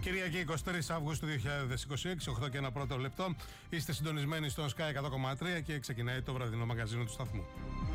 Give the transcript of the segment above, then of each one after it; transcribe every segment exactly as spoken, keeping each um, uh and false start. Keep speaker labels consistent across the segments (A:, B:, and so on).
A: Κυριακή εικοστή τρίτη Αυγούστου δύο χιλιάδες είκοσι έξι, οκτώ και ένα πρώτο λεπτό. Είστε συντονισμένοι στο Sky εκατό κόμμα τρία και ξεκινάει το βραδινό μαγκαζίνο του σταθμού.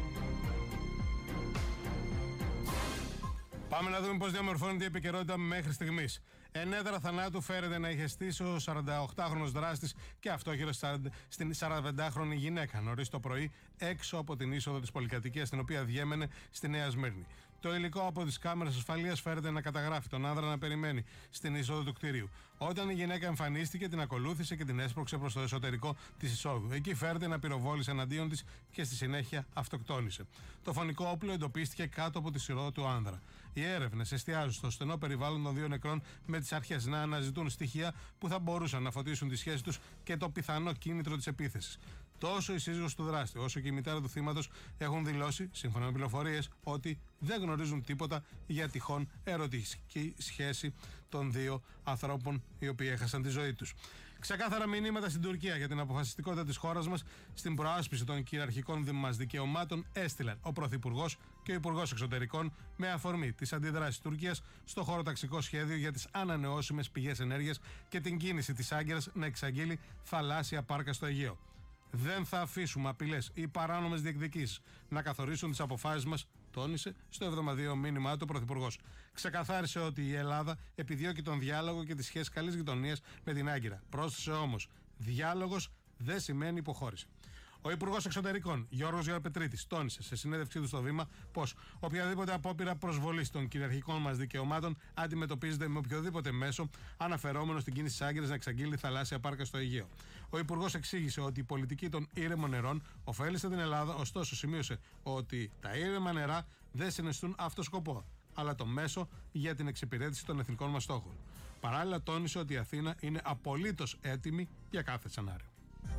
A: Πάμε να δούμε πώς διαμορφώνεται η επικαιρότητα μέχρι στιγμής. Ενέδρα θανάτου φέρεται να είχε στήσει ο σαρανταοκτάχρονος δράστης και αυτόχειρος στην σαρανταπεντάχρονη γυναίκα νωρίς το πρωί έξω από την είσοδο της πολυκατοικίας στην οποία διέμενε στη Νέα Σμύρνη. Το υλικό από τις κάμερες ασφαλείας φέρεται να καταγράφει τον άνδρα να περιμένει στην είσοδο του κτηρίου. Όταν η γυναίκα εμφανίστηκε, την ακολούθησε και την έσπρωξε προς το εσωτερικό της εισόδου. Εκεί φέρεται να πυροβόλησε εναντίον της και στη συνέχεια αυτοκτόνησε. Το φωνικό όπλο εντοπίστηκε κάτω από τη σειρό του άνδρα. Οι έρευνες εστιάζουν στο στενό περιβάλλον των δύο νεκρών, με τις αρχές να αναζητούν στοιχεία που θα μπορούσαν να φωτίσουν τη σχέση τους και το πιθανό κίνητρο της επίθεσης. Τόσο η σύζυγος του δράστη όσο και η μητέρα του θύματος έχουν δηλώσει, σύμφωνα με πληροφορίες, ότι δεν γνωρίζουν τίποτα για τυχόν ερωτική σχέση των δύο ανθρώπων οι οποίοι έχασαν τη ζωή τους. Ξεκάθαρα μηνύματα στην Τουρκία για την αποφασιστικότητα της χώρας μας στην προάσπιση των κυριαρχικών μας δικαιωμάτων έστειλαν ο Πρωθυπουργός και ο Υπουργός Εξωτερικών με αφορμή τις αντιδράσεις της Τουρκίας στο χωροταξικό σχέδιο για τις ανανεώσιμες πηγές ενέργειας και την κίνηση της Άγκυρας να εξαγγείλει θαλάσσια πάρκα στο Αιγαίο. Δεν θα αφήσουμε απειλές ή παράνομες διεκδικήσεις να καθορίσουν τις αποφάσεις μας, τόνισε στο εβδομαδιαίο μήνυμά του ο Πρωθυπουργός. Ξεκαθάρισε ότι η Ελλάδα επιδιώκει τον διάλογο και τις σχέσεις καλής γειτονίας με την Άγκυρα. Πρόσθεσε όμως, διάλογος δεν σημαίνει υποχώρηση. Ο Υπουργός Εξωτερικών Γιώργος Γεωργιαπετρίτης τόνισε σε συνέντευξή του στο Βήμα πως οποιαδήποτε απόπειρα προσβολής των κυριαρχικών μας δικαιωμάτων αντιμετωπίζεται με οποιοδήποτε μέσο, αναφερόμενο στην κίνηση της Άγκυρας να εξαγγείλει θαλάσσια πάρκα στο Αιγαίο. Ο Υπουργός εξήγησε ότι η πολιτική των ήρεμων νερών ωφέλησε την Ελλάδα, ωστόσο σημείωσε ότι τα ήρεμα νερά δεν συνιστούν αυτό σκοπό, αλλά το μέσο για την εξυπηρέτηση των εθνικών μας στόχων. Παράλληλα, τόνισε ότι η Αθήνα είναι απολύτως έτοιμη για κάθε σενάριο.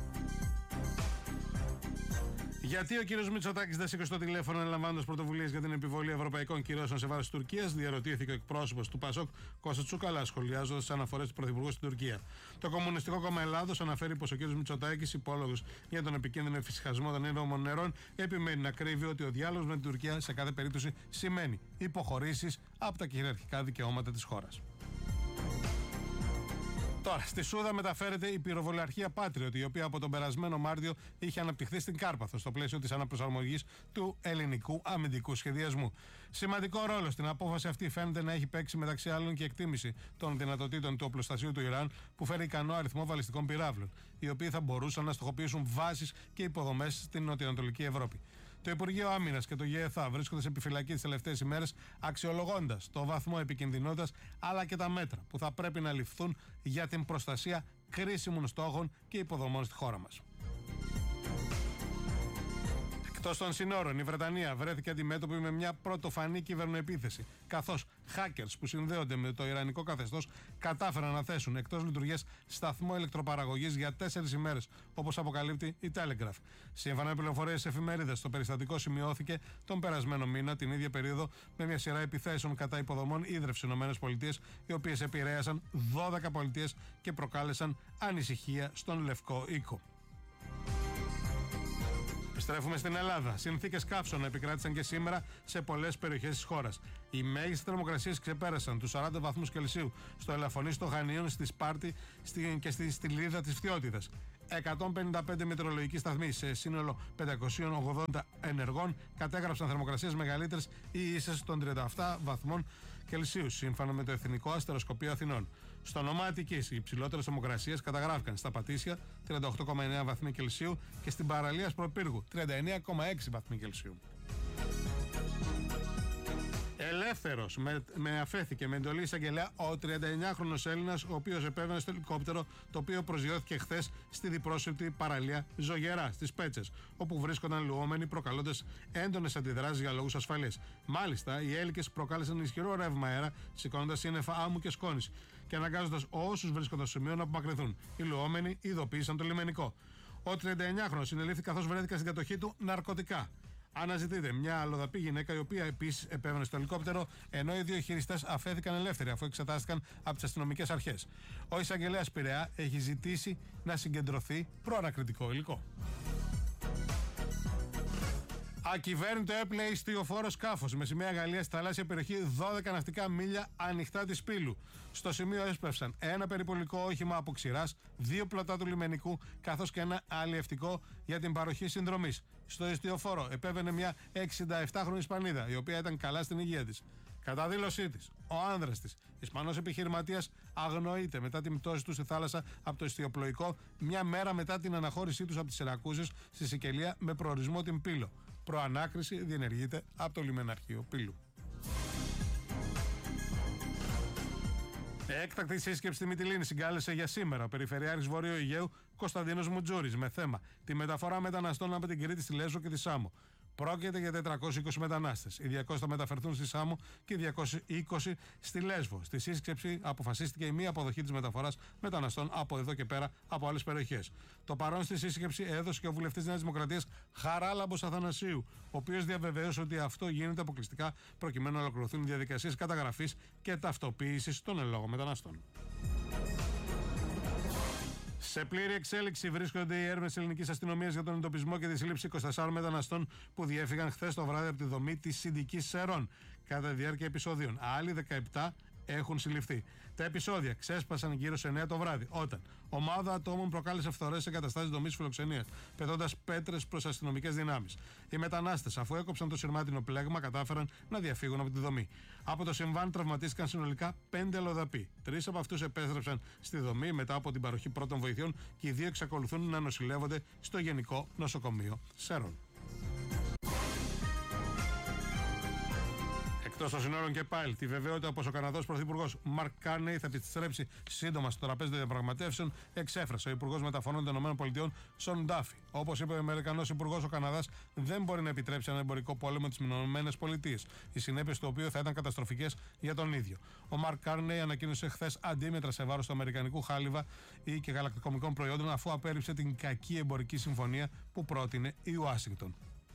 A: Γιατί ο κύριος Μητσοτάκης δεν σήκωσε το τηλέφωνο αναλαμβάνοντας πρωτοβουλίες για την επιβολή ευρωπαϊκών κυρώσεων σε βάρος της Τουρκίας, διαρωτήθηκε ο εκπρόσωπος του Πασόκ Κώστα Τσούκαλα, σχολιάζοντας τις αναφορές του Πρωθυπουργού στην Τουρκία. Το Κομμουνιστικό Κόμμα Ελλάδος αναφέρει πως ο κύριος Μητσοτάκης, υπόλογος για τον επικίνδυνο εφησυχασμό των ήρεμων νερών, επιμένει να κρύβει ότι ο διάλογος με την Τουρκία σε κάθε περίπτωση σημαίνει υποχωρήσεις από τα κυριαρχικά δικαιώματα της χώρας. Τώρα, στη Σούδα μεταφέρεται η πυροβολαρχία Patriot, η οποία από τον περασμένο Μάρτιο είχε αναπτυχθεί στην Κάρπαθο στο πλαίσιο της αναπροσαρμογής του ελληνικού αμυντικού σχεδιασμού. Σημαντικό ρόλο στην απόφαση αυτή φαίνεται να έχει παίξει μεταξύ άλλων και εκτίμηση των δυνατοτήτων του οπλοστασίου του Ιράν, που φέρει ικανό αριθμό βαλιστικών πυράβλων, οι οποίοι θα μπορούσαν να στοχοποιήσουν βάσεις και υποδομές στην νοτιοανατολική Ευρώπη. Το Υπουργείο Άμυνας και το ΓΕΘΑ βρίσκονται σε επιφυλακή τις τελευταίες ημέρες, αξιολογώντας το βαθμό επικινδυνότητας αλλά και τα μέτρα που θα πρέπει να ληφθούν για την προστασία κρίσιμων στόχων και υποδομών στη χώρα μας. Εκτός των συνόρων, η Βρετανία βρέθηκε αντιμέτωπη με μια πρωτοφανή κυβερνοεπίθεση, καθώς hackers που συνδέονται με το ιρανικό καθεστώς κατάφεραν να θέσουν εκτός λειτουργίας σταθμό ηλεκτροπαραγωγής για τέσσερις ημέρες, όπως αποκαλύπτει η Telegraph. Σύμφωνα με πληροφορίες εφημερίδες, το περιστατικό σημειώθηκε τον περασμένο μήνα, την ίδια περίοδο, με μια σειρά επιθέσεων κατά υποδομών ίδρυυσης ΗΠΑ, οι οποίες επηρέασαν δώδεκα πολιτείες και προκάλεσαν ανησυχία στον Λευκό Οίκο. Επιστρέφουμε στην Ελλάδα. Συνθήκες καύσωνα επικράτησαν και σήμερα σε πολλές περιοχές της χώρας. Οι μέγιστες θερμοκρασίες ξεπέρασαν τους σαράντα βαθμούς Κελσίου στο Ελαφωνή, στο Χανίων, στη Σπάρτη και στη Στυλίδα της Φθιώτιδας. εκατόν πενήντα πέντε μετεωρολογικοί σταθμοί σε σύνολο πεντακόσιων ογδόντα ενεργών κατέγραψαν θερμοκρασίες μεγαλύτερες ή ίσες των τριάντα επτά βαθμών Κελσίου, σύμφωνα με το Εθνικό Αστεροσκοπείο Αθηνών. Στο Νομά Αττικής, οι υψηλότερες θερμοκρασίες καταγράφηκαν στα Πατήσια τριάντα οκτώ κόμμα εννέα βαθμοί Κελσίου και στην παραλία Σπροπύργου τριάντα εννέα κόμμα έξι βαθμοί Κελσίου. Ελεύθερος με, με αφέθηκε με εντολή εισαγγελέα ο τριανταεννιάχρονος Έλληνας, ο οποίος επέβαινε στο ελικόπτερο το οποίο προσγειώθηκε χθες στη διπρόσωπη παραλία Ζωγερά στις Πέτσες, όπου βρίσκονταν λουόμενοι, προκαλώντας έντονες αντιδράσεις για λόγους ασφαλείας. Μάλιστα, οι έλικες προκάλεσαν ισχυρό ρεύμα αέρα, σηκώνοντας σύννεφα άμμου και σκόνης και αναγκάζοντας όσους βρίσκονταν στο σημείο να απομακρυνθούν. Οι λουόμενοι ειδοποίησαν το λιμενικό. Ο τριανταεννιάχρονος συνελήφθη καθώς βρέθηκαν στην κατοχή του ναρκωτικά. Αναζητείται μια αλλοδαπή γυναίκα, η οποία επίσης επέβαινε στο ελικόπτερο, ενώ οι δύο χειριστές αφέθηκαν ελεύθεροι αφού εξετάστηκαν από τις αστυνομικές αρχές. Ο εισαγγελέας Πειραιά έχει ζητήσει να συγκεντρωθεί προανακριτικό υλικό. Ακυβέρνητο έπλεε ιστιοφόρο σκάφος με σημαία Γαλλία στη θαλάσσια περιοχή δώδεκα ναυτικά μίλια ανοιχτά της Πύλου. Στο σημείο έσπευσαν ένα περιπολικό όχημα από ξηράς, δύο πλωτά του λιμενικού, καθώς και ένα αλλιευτικό για την παροχή συνδρομής. Στο ιστιοφόρο επέβαινε μια εξηνταεπτάχρονη Ισπανίδα, η οποία ήταν καλά στην υγεία της. Κατά δήλωσή της, ο άνδρας της, Ισπανός επιχειρηματίας, αγνοείται μετά την πτώση του στη θάλασσα από το ιστιοπλοϊκό, μια μέρα μετά την αναχώρησή τους από τις Σιρακούζες στη Σικελία με προορισμό την Πύλο. Προανάκριση διενεργείται από το λιμεναρχείο Πύλου. Έκτακτη σύσκεψη στη Μυτιλήνη συγκάλεσε για σήμερα ο Περιφερειάρχης Βορείου Αιγαίου Κωνσταντίνος Μουτζούρης με θέμα τη μεταφορά μεταναστών από την Κρήτη, στη Λέσβο και τη Σάμο. Πρόκειται για τετρακόσιους είκοσι μετανάστες. Οι διακόσιοι θα μεταφερθούν στη Σάμο και οι διακόσιοι είκοσι στη Λέσβο. Στη σύσκεψη αποφασίστηκε η μη αποδοχή της μεταφοράς μεταναστών από εδώ και πέρα από άλλες περιοχές. Το παρόν στη σύσκεψη έδωσε και ο βουλευτής Νέας Δημοκρατίας Χαράλαμπος Αθανασίου, ο οποίος διαβεβαίωσε ότι αυτό γίνεται αποκλειστικά προκειμένου να ολοκληρωθούν οι διαδικασίες καταγραφής και ταυτοποίησης των εν λόγω μεταναστών. Σε πλήρη εξέλιξη βρίσκονται οι έρευνες της ελληνικής αστυνομίας για τον εντοπισμό και τη σύλληψη είκοσι τεσσάρων μεταναστών που διέφυγαν χθες το βράδυ από τη δομή της Συνδικής Σερών κατά τη διάρκεια επεισοδίων. Άλλοι δεκαεπτά έχουν συλληφθεί. Τα επεισόδια ξέσπασαν γύρω σε εννιά το βράδυ, όταν ομάδα ατόμων προκάλεσε φθορές σε εγκαταστάσεις δομής φιλοξενίας, πετώντας πέτρες προς αστυνομικές δυνάμεις. Οι μετανάστες, αφού έκοψαν το σειρμάτινο πλέγμα, κατάφεραν να διαφύγουν από τη δομή. Από το συμβάν τραυματίστηκαν συνολικά πέντε αλλοδαποί. Τρεις από αυτούς επέστρεψαν στη δομή μετά από την παροχή πρώτων βοηθειών και οι δύο εξακολουθούν να νοσηλεύονται στο Γενικό Νοσοκομείο Σέρων. Εκτός των συνόρων και πάλι, τη βεβαιότητα πως ο Καναδός Πρωθυπουργός Μαρκ Κάρνεϊ θα επιστρέψει σύντομα στο τραπέζι των διαπραγματεύσεων, εξέφρασε ο Υπουργός Μεταφορών των ΗΠΑ Σον Ντάφι. Όπως είπε ο Αμερικανός Υπουργός, ο Καναδάς δεν μπορεί να επιτρέψει ένα εμπορικό πόλεμο με τις ΗΠΑ, οι συνέπειες του οποίου θα ήταν καταστροφικές για τον ίδιο. Ο Μαρκ Κάρνεϊ ανακοίνωσε χθες αντίμετρα σε βάρος του αμερικανικού χάλιβα ή και γαλακτοκομικών προϊόντων, αφού απέρριψε την κακή εμπορική συμφωνία που πρότεινε η Ουάσιγκτον.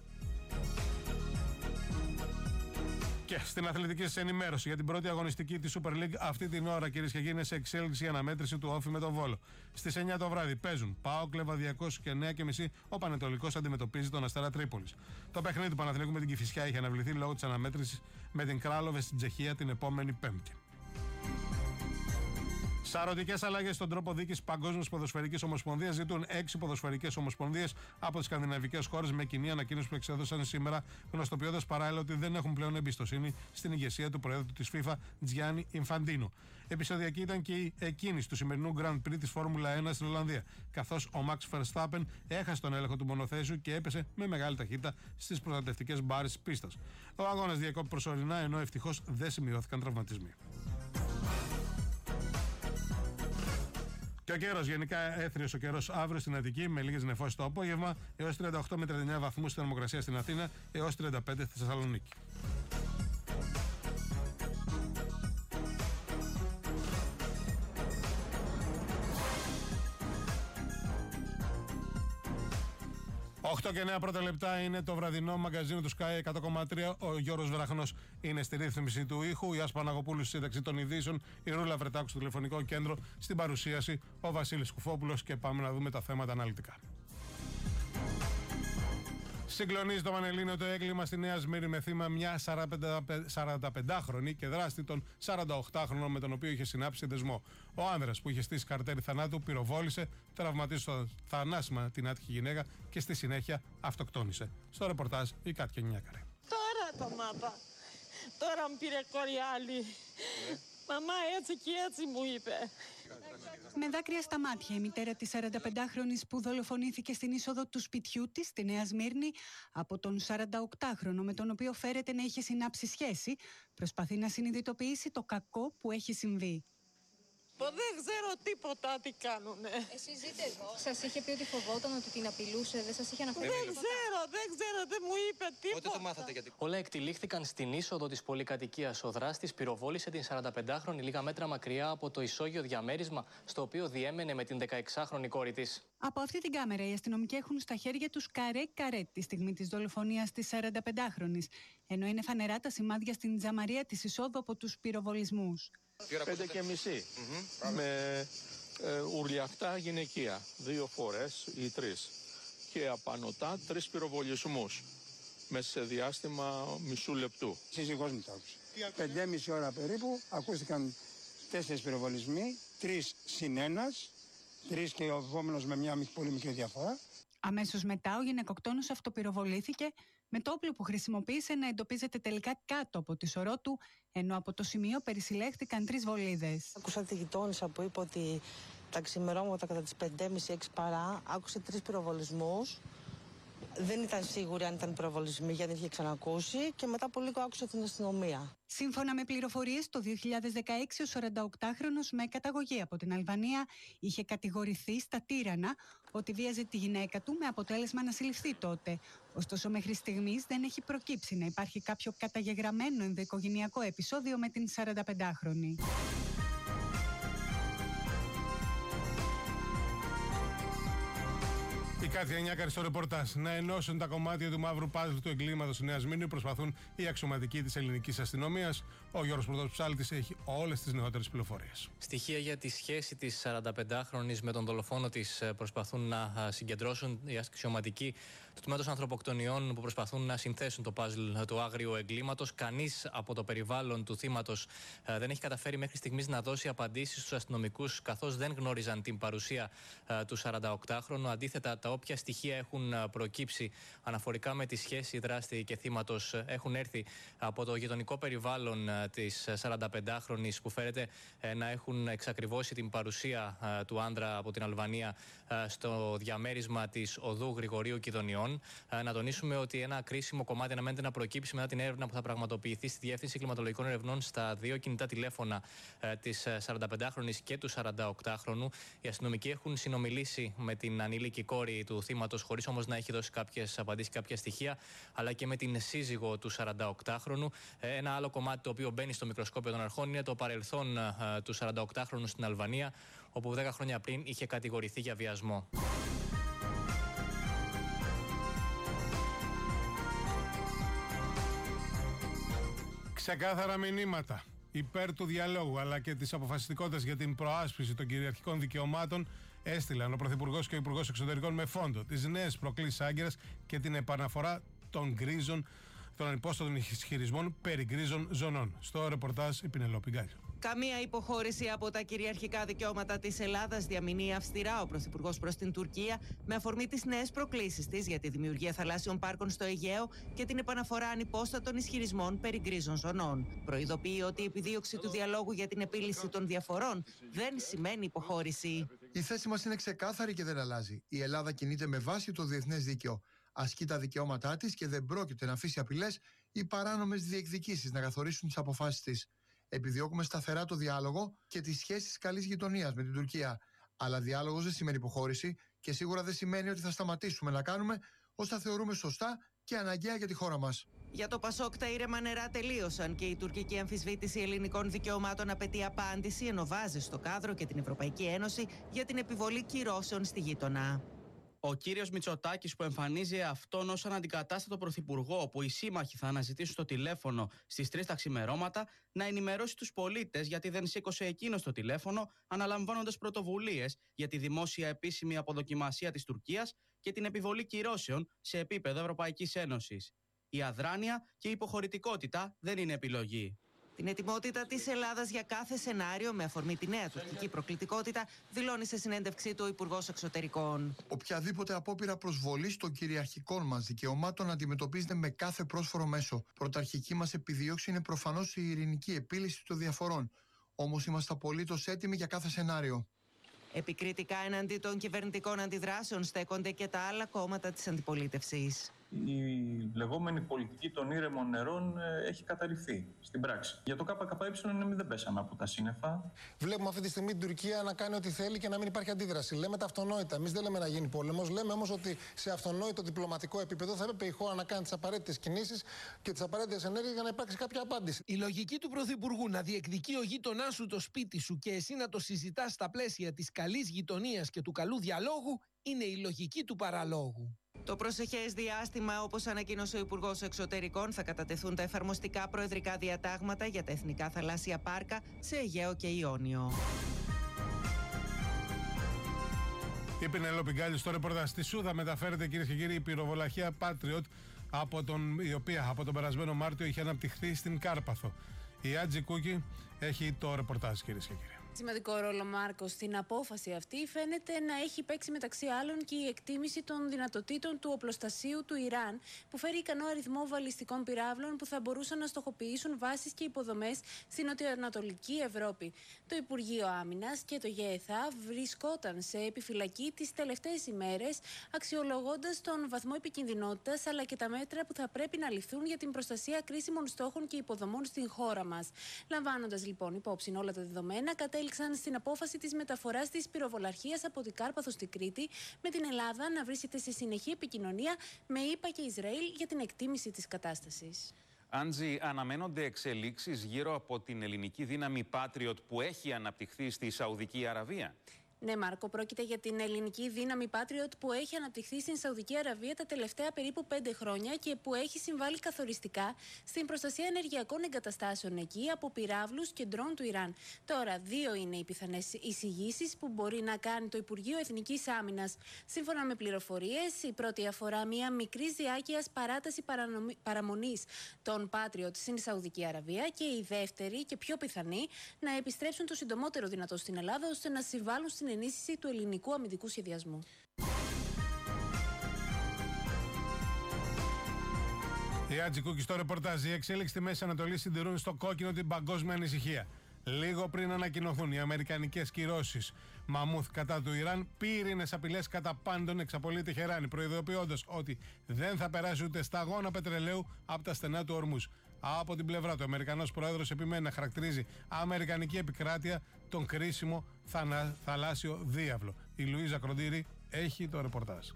A: Και στην αθλητική σας ενημέρωση για την πρώτη αγωνιστική της Super League, αυτή την ώρα, κυρίες και κύριοι, είναι σε εξέλιξη η αναμέτρηση του Όφη με τον Βόλο. Στις εννιά το βράδυ παίζουν ΠΑΟΚ Λεβαδιακός και εννιά και μισή ο Πανετολικός αντιμετωπίζει τον Αστέρα Τρίπολης. Το παιχνίδι του Παναθηναϊκού με την Κηφισιά είχε αναβληθεί λόγω της αναμέτρησης με την Κράλοβε στην Τσεχία την επόμενη Πέμπτη. Σαρωτικές αλλαγές στον τρόπο δίκης Παγκόσμιας Ποδοσφαιρικής Ομοσπονδίας ζητούν έξι ποδοσφαιρικές ομοσπονδίες από τις σκανδιναβικές χώρες με κοινή ανακοίνωση που εξέδωσαν σήμερα, γνωστοποιώντας παράλληλα ότι δεν έχουν πλέον εμπιστοσύνη στην ηγεσία του Προέδρου της FIFA, Τζιάννη Ινφαντίνο. Επεισοδιακή ήταν και η εκκίνηση του σημερινού Grand Prix της Φόρμουλα ένα στην Ολλανδία, καθώς ο Max Verstappen έχασε τον έλεγχο του μονοθέσιου και έπεσε με μεγάλη ταχύτητα στις προστατευτικές μπάρες της πίστας. Ο αγώνας διακόπη προσωρινά, ενώ ευτυχώς δεν σημειώθηκαν τραυματισμοί. Και ο καιρός, γενικά έθριος ο καιρός αύριο στην Αττική με λίγες νεφώσεις το απόγευμα, έως τριάντα οκτώ με τριάντα εννιά βαθμούς στη θερμοκρασία στην Αθήνα, έως τριάντα πέντε στη Θεσσαλονίκη. οκτώ και εννιά πρώτα λεπτά είναι το βραδινό μαγκαζίνο του Sky εκατό κόμμα τρία. Ο Γιώργος Βεραχνός είναι στη ρύθμιση του ήχου, η Άσπα Παναγοπούλου στη σύνταξη των ειδήσεων, η Ρούλα Βρετάκου στο τηλεφωνικό κέντρο, στην παρουσίαση ο Βασίλης Κουφόπουλος, και πάμε να δούμε τα θέματα αναλυτικά. Συγκλονίζει το Πανελλήνιο το έγκλημα στη Νέα Σμύρνη με θύμα μια σαρανταπεντάχρονη και δράστη των σαρανταοκτάχρονων με τον οποίο είχε συνάψει δεσμό. Ο άνδρας που είχε στήσει καρτέρι θανάτου πυροβόλησε, τραυματίζοντας θανάσιμα την άτυχη γυναίκα και στη συνέχεια αυτοκτόνησε. Στο ρεπορτάζ η Κάτια Νιάκαρη.
B: Τώρα το μάπα. Τώρα μου πήρε κόρη άλλη. Ναι. Μαμά, έτσι και έτσι μου είπε.
C: Με δάκρυα στα μάτια, η μητέρα της σαρανταπεντάχρονης που δολοφονήθηκε στην είσοδο του σπιτιού της στη Νέα Σμύρνη από τον σαρανταοκτάχρονο με τον οποίο φέρεται να είχε συνάψει σχέση, προσπαθεί να συνειδητοποιήσει το κακό που έχει συμβεί.
B: Δεν ξέρω τίποτα τι κάνουνε.
D: Εσείς ζείτε εδώ. Σας είχε πει ότι φοβόταν, ότι την απειλούσε, δεν σας είχε αναφέρει?
B: Δεν ξέρω, δεν ξέρω, δεν μου είπε τίποτα.
E: Πότε το μάθατε γιατί?
F: Όλα εκτυλίχθηκαν στην είσοδο της πολυκατοικίας. Ο δράστης πυροβόλησε την σαρανταπεντάχρονη λίγα μέτρα μακριά από το ισόγειο διαμέρισμα, στο οποίο διέμενε με την δεκαεξάχρονη κόρη της.
C: Από αυτή την κάμερα οι αστυνομικοί έχουν στα χέρια τους καρέ-καρέ τη στιγμή της δολοφονίας της σαρανταπεντάχρονης, ενώ είναι φανερά τα σημάδια στην τζαμαρία της εισόδου από τους πυροβολισμούς.
G: Πέντε και μισή, mm-hmm. με ε, ουρλιαχτά γυναικεία, δύο φορές ή τρεις, και απανωτά τρεις πυροβολισμούς. μέσα σε διάστημα μισού λεπτού.
E: Σύζυγός μου το άκουσε. Πεντέμιση ώρα περίπου ακούστηκαν τέσσερις πυροβολισμοί, τρεις συν ένας, τρεις και ο επόμενος με μια πολύ μικρή διαφορά.
C: Αμέσως μετά ο γυναικοκτόνος αυτοπυροβολήθηκε με το όπλο που χρησιμοποίησε να εντοπίζεται τελικά κάτω από τη σωρό του, ενώ από το σημείο περισυλλέχθηκαν τρεις βολίδες.
H: Άκουσα τη γειτόνισσα που είπε ότι τα ξημερώματα κατά τις πέντε και μισή έξι παρά άκουσε τρεις πυροβολισμούς. Δεν ήταν σίγουρη αν ήταν πυροβολισμοί γιατί είχε ξανακούσει και μετά από λίγο άκουσα την αστυνομία.
C: Σύμφωνα με πληροφορίες, το δύο χιλιάδες δεκαέξι ο σαρανταοκτάχρονος με καταγωγή από την Αλβανία είχε κατηγορηθεί στα Τύρανα ότι βίαζε τη γυναίκα του με αποτέλεσμα να συλληφθεί τότε. Ωστόσο, μέχρι στιγμής δεν έχει προκύψει να υπάρχει κάποιο καταγεγραμμένο ενδοοικογενειακό επεισόδιο με την σαρανταπεντάχρονη.
A: Η Κάτια Νιάκαρη στο ρεπορτάζ. Να ενώσουν τα κομμάτια του μαύρου πάζλ του εγκλήματος στη Νέα Σμύρνη προσπαθούν οι αξιωματικοί της ελληνικής αστυνομίας. Ο Γιώργος Πρωτοψάλτης έχει όλες τις νεότερες πληροφορίες.
F: Στοιχεία για τη σχέση της σαρανταπεντάχρονης με τον δολοφόνο της προσπαθούν να συγκεντρώσουν οι αξιωματικοί του τμήματος ανθρωποκτονιών που προσπαθούν να συνθέσουν το πάζλ του άγριου εγκλήματος. Κανείς από το περιβάλλον του θύματος δεν έχει καταφέρει μέχρι στιγμής να δώσει απαντήσεις στους αστυνομικούς, καθώς δεν γνώριζαν την παρουσία του σαρανταοκτάχρονου. Αντίθετα, τα όποια στοιχεία έχουν προκύψει αναφορικά με τη σχέση δράστη και θύματος έχουν έρθει από το γειτονικό περιβάλλον της σαρανταπεντάχρονης, που φέρεται να έχουν εξακριβώσει την παρουσία του άντρα από την Αλβανία στο διαμέρισμα της οδού Γρηγορίου Κιδωνιών. Να τονίσουμε ότι ένα κρίσιμο κομμάτι αναμένεται να προκύψει μετά την έρευνα που θα πραγματοποιηθεί στη Διεύθυνση Κλιματολογικών Ερευνών στα δύο κινητά τηλέφωνα της σαρανταπεντάχρονης και του σαρανταοκτάχρονου. Οι αστυνομικοί έχουν συνομιλήσει με την ανήλικη κόρη του θύματος, χωρίς όμως να έχει δώσει κάποιες απαντήσεις, κάποια στοιχεία, αλλά και με την σύζυγο του σαρανταοκτάχρονου. Ένα άλλο κομμάτι το οποίο μπαίνει στο μικροσκόπιο των αρχών είναι το παρελθόν του σαρανταοκτάχρονου στην Αλβανία, όπου δέκα χρόνια πριν είχε κατηγορηθεί για βιασμό.
A: Ξεκάθαρα μηνύματα υπέρ του διαλόγου αλλά και της αποφασιστικότητας για την προάσπιση των κυριαρχικών δικαιωμάτων έστειλαν ο Πρωθυπουργός και ο Υπουργός Εξωτερικών με φόντο τις νέες προκλήσεις άγκυρας και την επαναφορά των γκρίζων, των ανυπόστατων ισχυρισμών περί γκρίζων ζωνών. Στο ρεπορτάζ η Πινελόπη Γκάλιο.
I: Καμία υποχώρηση από τα κυριαρχικά δικαιώματα της Ελλάδας, διαμηνεί αυστηρά ο Πρωθυπουργός προς την Τουρκία με αφορμή τις νέες προκλήσεις της για τη δημιουργία θαλάσσιων πάρκων στο Αιγαίο και την επαναφορά ανυπόστατων ισχυρισμών περί γκρίζων ζωνών. Προειδοποιεί ότι η επιδίωξη του διαλόγου για την επίλυση των διαφορών δεν σημαίνει υποχώρηση.
J: Η θέση μας είναι ξεκάθαρη και δεν αλλάζει. Η Ελλάδα κινείται με βάση το διεθνές δίκαιο. Ασκεί τα δικαιώματά της και δεν πρόκειται να αφήσει απειλές ή παράνομες διεκδικήσεις να καθορίσουν τις αποφάσεις της. Επιδιώκουμε σταθερά το διάλογο και τις σχέσεις καλής γειτονίας με την Τουρκία. Αλλά διάλογος δεν σημαίνει υποχώρηση και σίγουρα δεν σημαίνει ότι θα σταματήσουμε να κάνουμε όσα θεωρούμε σωστά και αναγκαία για τη χώρα μας.
I: Για το Πασόκ τα ήρεμα νερά τελείωσαν και η τουρκική αμφισβήτηση ελληνικών δικαιωμάτων απαιτεί απάντηση, ενώ βάζει στο κάδρο και την Ευρωπαϊκή Ένωση για την επιβολή κυρώσεων στη γείτονα.
K: Ο κύριος Μητσοτάκης, που εμφανίζει αυτόν ως αναντικατάστατο πρωθυπουργό, που οι σύμμαχοι θα αναζητήσουν το τηλέφωνο στις τρεις τα ξημερώματα, να ενημερώσει τους πολίτες γιατί δεν σήκωσε εκείνος το τηλέφωνο, αναλαμβάνοντας πρωτοβουλίες για τη δημόσια επίσημη αποδοκιμασία της Τουρκίας και την επιβολή κυρώσεων σε επίπεδο Ευρωπαϊκής Ένωσης. Η αδράνεια και η υποχωρητικότητα δεν είναι επιλογή.
I: Την ετοιμότητα της Ελλάδας για κάθε σενάριο με αφορμή τη νέα τουρκική προκλητικότητα δηλώνει σε συνέντευξή του ο Υπουργός Εξωτερικών.
J: Οποιαδήποτε απόπειρα προσβολής των κυριαρχικών μας δικαιωμάτων αντιμετωπίζεται με κάθε πρόσφορο μέσο. Πρωταρχική μας επιδίωξη είναι προφανώς η ειρηνική επίλυση των διαφορών. Όμως είμαστε απολύτως έτοιμοι για κάθε σενάριο.
I: Επικριτικά εναντί των κυβερνητικών αντιδράσεων στέκονται και τα άλλα κόμματα της αντιπολίτευσης.
L: Η λεγόμενη πολιτική των ήρεμων νερών έχει καταρριφθεί στην πράξη. Για το ΚΚΕ εμείς δεν πέσαμε από τα σύννεφα.
M: Βλέπουμε αυτή τη στιγμή την Τουρκία να κάνει ό,τι θέλει και να μην υπάρχει αντίδραση. Λέμε τα αυτονόητα. Εμείς δεν λέμε να γίνει πόλεμος. Λέμε όμως ότι σε αυτονόητο διπλωματικό επίπεδο θα έπρεπε η χώρα να κάνει τις απαραίτητες κινήσεις και τις απαραίτητες ενέργειες για να υπάρξει κάποια απάντηση.
N: Η λογική του Πρωθυπουργού να διεκδικεί ο γείτονά σου το σπίτι σου και εσύ να το συζητάς στα πλαίσια της καλής γειτονίας και του καλού διαλόγου είναι η λογική του παραλόγου.
I: Το προσεχές διάστημα, όπως ανακοίνωσε ο Υπουργός Εξωτερικών, θα κατατεθούν τα εφαρμοστικά προεδρικά διατάγματα για τα εθνικά θαλάσσια πάρκα σε Αιγαίο και Ιόνιο.
A: Η Πινελόπη Γκάλιο στο ρεπορτάζ. Στη Σούδα μεταφέρεται, κυρίες και κύριοι, η πυροβολαχία Patriot από τον, η οποία από τον περασμένο Μάρτιο είχε αναπτυχθεί στην Κάρπαθο. Η Άτζη Κούκη έχει το ρεπορτάζ, κυρίες και κύριοι.
O: Σημαντικό ρόλο, Μάρκο, στην απόφαση αυτή φαίνεται να έχει παίξει μεταξύ άλλων και η εκτίμηση των δυνατοτήτων του οπλοστασίου του Ιράν, που φέρει ικανό αριθμό βαλιστικών πυράβλων που θα μπορούσαν να στοχοποιήσουν βάσεις και υποδομές στην νοτιοανατολική Ευρώπη. Το Υπουργείο Άμυνας και το ΓΕΘΑ βρισκόταν σε επιφυλακή τις τελευταίες ημέρες, αξιολογώντας τον βαθμό επικινδυνότητας αλλά και τα μέτρα που θα πρέπει να ληφθούν για την προστασία κρίσιμων στόχων και υποδομών στην χώρα μας. Λαμβάνοντας λοιπόν υπόψη όλα τα δεδομένα, κατέληξαν στην απόφαση της μεταφοράς της πυροβολαρχίας από την Κάρπαθο στη Κρήτη, με την Ελλάδα να βρίσκεται σε συνεχή επικοινωνία με ΗΠΑ και Ισραήλ για την εκτίμηση της κατάστασης.
P: Άντζη, αναμένονται εξελίξεις γύρω από την ελληνική δύναμη Patriot που έχει αναπτυχθεί στη Σαουδική Αραβία.
O: Ναι, Μάρκο, πρόκειται για την ελληνική δύναμη Patriot που έχει αναπτυχθεί στην Σαουδική Αραβία τα τελευταία περίπου πέντε χρόνια και που έχει συμβάλει καθοριστικά στην προστασία ενεργειακών εγκαταστάσεων εκεί από πυράβλους και ντρόν του Ιράν. Τώρα, δύο είναι οι πιθανές εισηγήσεις που μπορεί να κάνει το Υπουργείο Εθνικής Άμυνας. Σύμφωνα με πληροφορίες, η πρώτη αφορά μια μικρή διάρκειας παράταση παραμονής των Patriot στην Σαουδική Αραβία και η δεύτερη και πιο πιθανή να επιστρέψουν το συντομότερο δυνατό στην Ελλάδα ώστε να συμβάλλουν στην ενίσχυση του ελληνικού αμυντικού σχεδιασμού.
A: Η Άτζη Κούκη στο ρεπορτάζ. Η εξέλιξη στη Μέση Ανατολή συντηρούν στο κόκκινο την παγκόσμια ανησυχία. Λίγο πριν ανακοινωθούν οι αμερικανικές κυρώσεις μαμούθ κατά του Ιράν, πύρινες απειλές κατά πάντων εξαπολύει η Τεχεράνη, προειδοποιώντας ότι δεν θα περάσει ούτε σταγόνα πετρελαίου από τα στενά του Ορμούζ. Από την πλευρά του, ο Αμερικανός πρόεδρος επιμένει να χαρακτηρίζει αμερικανική επικράτεια τον κρίσιμο θανα, θαλάσσιο διάβλο. Η Λουίζα Κροντήρη έχει το ρεπορτάζ.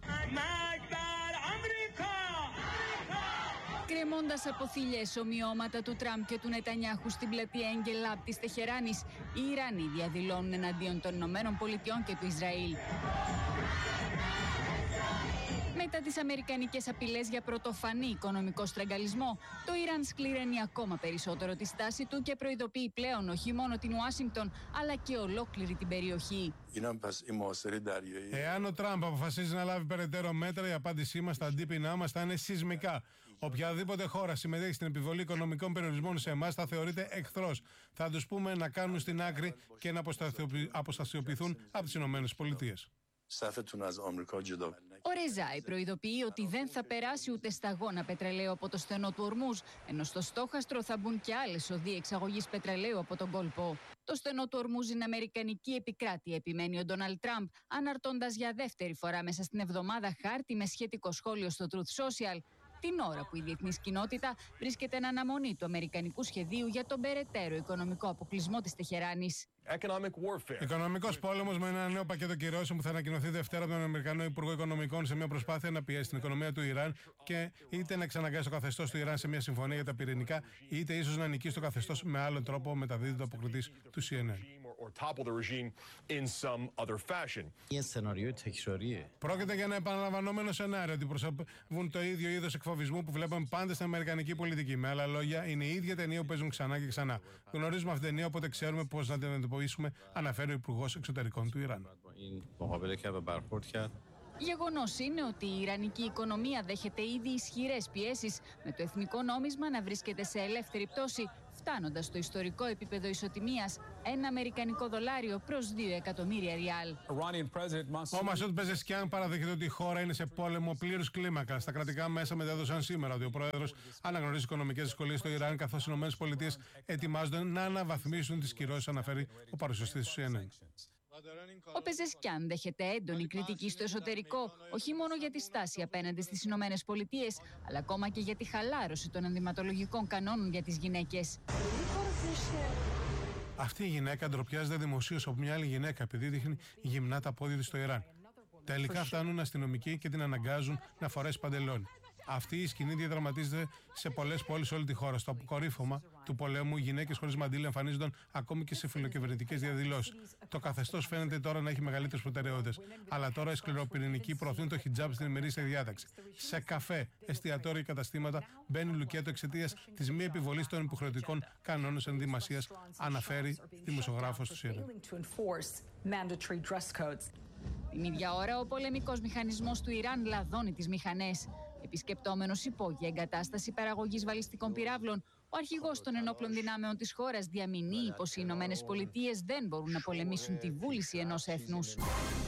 Q: Κρεμώντας από θηλιές ομοιώματα του Τραμπ και του Νετανιάχου στην πλατεία Εγκελάπ της Τεχεράνης, οι Ιρανοί διαδηλώνουν εναντίον των Ηνωμένων Πολιτειών και του Ισραήλ. Μετά τις αμερικανικές απειλές για πρωτοφανή οικονομικό στραγγαλισμό, το Ιράν σκληραίνει ακόμα περισσότερο τη στάση του και προειδοποιεί πλέον όχι μόνο την Ουάσιγκτον, αλλά και ολόκληρη την περιοχή.
A: Εάν ο Τραμπ αποφασίζει να λάβει περαιτέρω μέτρα, η απάντησή μας στα αντίπεινά μας θα είναι σεισμικά. Οποιαδήποτε χώρα συμμετέχει στην επιβολή οικονομικών περιορισμών σε εμάς θα θεωρείται εχθρός. Θα τους πούμε να κάνουν στην άκρη και να αποστασιοποιηθούν από τις Ηνωμένες Πολιτείες.
Q: Ο Ρεζάι προειδοποιεί ότι δεν θα περάσει ούτε σταγόνα πετρελαίου από το στενό του Ορμούζ, ενώ στο στόχαστρο θα μπουν και άλλες οδοί εξαγωγής πετρελαίου από τον κόλπο. Το στενό του Ορμούζ είναι αμερικανική επικράτεια, επιμένει ο Ντόναλντ Τραμπ, αναρτώντας για δεύτερη φορά μέσα στην εβδομάδα χάρτη με σχετικό σχόλιο στο Truth Social, την ώρα που η διεθνής κοινότητα βρίσκεται εν αναμονή του αμερικανικού σχεδίου για τον περαιτέρω οικονομικό αποκλεισμό της Τεχεράνης.
A: Οικονομικός πόλεμος με ένα νέο πακέτο κυρώσεων που θα ανακοινωθεί Δευτέρα από τον Αμερικανό Υπουργό Οικονομικών σε μια προσπάθεια να πιέσει την οικονομία του Ιράν και είτε να εξαναγκάσει το καθεστώς του Ιράν σε μια συμφωνία για τα πυρηνικά, είτε ίσως να νικήσει το καθεστώς με άλλον τρόπο, μεταδίδει το αποκριτής του σι εν εν. Πρόκειται για ένα επαναλαμβανόμενο σενάριο ότι προσωπούν το ίδιο είδος εκφοβισμού που βλέπαμε πάντα στην αμερικανική πολιτική. Με άλλα λόγια, είναι η ίδια ταινία που παίζουν ξανά και ξανά. Γνωρίζουμε αυτή την ταινία, οπότε ξέρουμε πώς να την αντιμετωπίσουμε, αναφέρει ο Υπουργός Εξωτερικών του Ιράν.
Q: Γεγονός είναι ότι η ιρανική οικονομία δέχεται ήδη ισχυρές πιέσεις, με το εθνικό νόμισμα να βρίσκεται σε ελεύθερη πτώση, φτάνοντας στο ιστορικό επίπεδο ισοτιμίας ένα αμερικανικό δολάριο προς δύο εκατομμύρια ριάλ.
A: Ο Μασούτ Πεζεσκιάν παραδέχεται ότι η χώρα είναι σε πόλεμο πλήρους κλίμακας. Τα κρατικά μέσα μετέδωσαν σήμερα ότι ο πρόεδρος αναγνωρίζει οικονομικές δυσκολίες στο Ιράν, καθώς οι ΗΠΑ ετοιμάζονται να αναβαθμίσουν τις κυρώσεις, αναφέρει ο παρουσιαστής του σι εν εν.
Q: Ο Πεζεσκιάν δέχεται έντονη κριτική στο εσωτερικό, όχι μόνο για τη στάση απέναντι στις Ηνωμένες Πολιτείες, αλλά ακόμα και για τη χαλάρωση των ενδυματολογικών κανόνων για τις γυναίκες.
A: Αυτή η γυναίκα ντροπιάζεται δημοσίως από μια άλλη γυναίκα επειδή δείχνει γυμνά τα πόδια της στο Ιράν. Τελικά φτάνουν αστυνομικοί και την αναγκάζουν να φορέσει παντελόνι. Αυτή η σκηνή διαδραματίζεται σε πολλές πόλεις όλη τη χώρα. Στο αποκορύφωμα του πολέμου, οι γυναίκες χωρίς μαντίλα εμφανίζονταν ακόμη και σε φιλοκυβερνητικές διαδηλώσεις. Το καθεστώς φαίνεται τώρα να έχει μεγαλύτερες προτεραιότητες. Αλλά τώρα οι σκληροπυρηνικοί προωθούν το χιτζάμπ στην ημερήσια διάταξη. Σε καφέ, εστιατόρια και καταστήματα μπαίνει λουκέτο εξαιτίας της μη επιβολής των υποχρεωτικών κανόνων ενδυμασίας, αναφέρει δημοσιογράφος του σι εν εν.
Q: Την ίδια ώρα, ο πολεμικός μηχανισμός του Ιράν λαδώνει τις μηχανές. Επισκεπτόμενος υπόγεια εγκατάσταση παραγωγής βαλιστικών πυράβλων, ο αρχηγός των ενόπλων δυνάμεων της χώρας διαμηνύει πως οι Ηνωμένες Πολιτείες δεν μπορούν να πολεμήσουν τη βούληση ενός έθνους.